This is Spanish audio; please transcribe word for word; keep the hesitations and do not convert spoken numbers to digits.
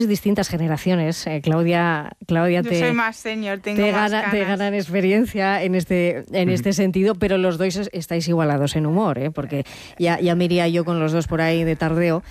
distintas generaciones. Eh, Claudia, Claudia Yo te, soy más senior, tengo te, más gana, ganas. te ganan experiencia en este en uh-huh. este sentido, pero los dos estáis igualados en humor, ¿eh? Porque ya, ya me iría yo con los dos por ahí de tardeo.